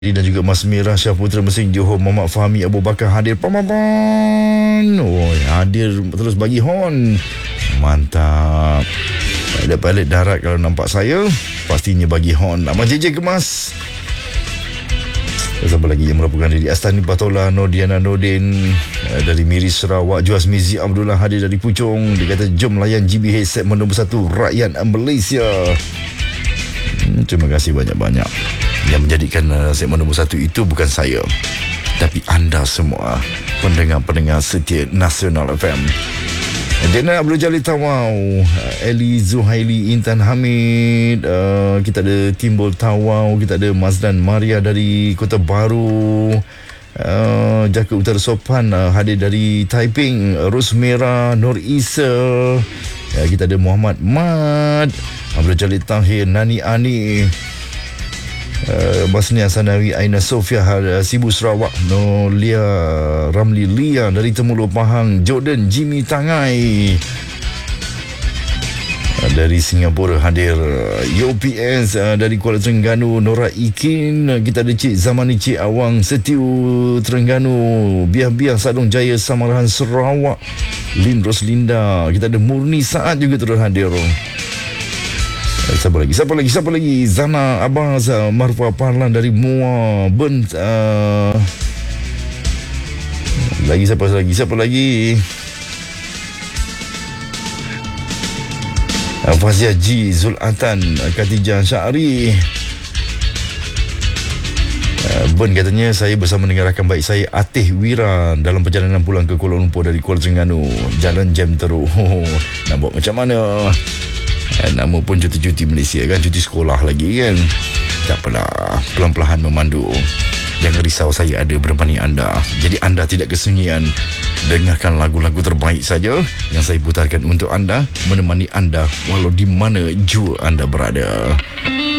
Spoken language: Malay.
Dan juga Mas Mirah Syahputra Mesin Johor, Muhammad Fahmi Abu Bakar hadir. Pamapan. Hadir terus bagi hon. Mantap. Pilot darat kalau nampak saya, pastinya bagi hon. Abang JJ Kemas. Siapa lagi yang melaporkan diri? Astani Patola, Nordiana Nordin dari Miris Sarawak. Juaz Mizi Abdullah hadir dari Puchong. Dia kata jom layan GBH segmen nombor 1 rakyat Malaysia. Terima kasih banyak-banyak. Yang menjadikan segmen nombor 1 itu bukan saya, tapi anda semua, pendengar-pendengar setia Nasional FM. Dena Abdul Jalil Tawau, Eli Zuhaili, Intan Hamid, kita ada Timbul Tawau, kita ada Mazdan Maria dari Kota Baru, Jaka Utara Sopan hadir dari Taiping, Rosmera Nur Isa, kita ada Muhammad Mad, Abdul Jalil Tahir, Nani Ani, Basnia Sanawi, Aina Sofia Sibu Sarawak, Nolia Ramli Lia dari Temulo Pahang, Jordan Jimmy Tangai dari Singapura hadir, UPS dari Kuala Terengganu, Nora Ikin, kita ada Cik Zamani, Cik Awang Setiu Terengganu, Biah-Biah Sadong Jaya Samarahan Sarawak, Lin Roslinda, kita ada Murni Saat juga terus hadir. Siapa lagi? Zana Abbas, Marfa Parlan dari Mua Ben, siapa lagi? Fazia Ji, Zulatan, Khatijah Syari. Ben katanya saya bersama dengan rakan baik saya Atih Wira dalam perjalanan pulang ke Kuala Lumpur dari Kuala Terengganu. Jalan jam teruk. Nak buat macam mana? Nama pun cuti-cuti Malaysia kan, cuti sekolah lagi kan. Tak apalah, pelan-pelan memandu. Jangan risau, saya ada bersama anda. Jadi anda tidak kesunyian. Dengarkan lagu-lagu terbaik saja yang saya putarkan untuk anda, menemani anda walau di mana jua anda berada.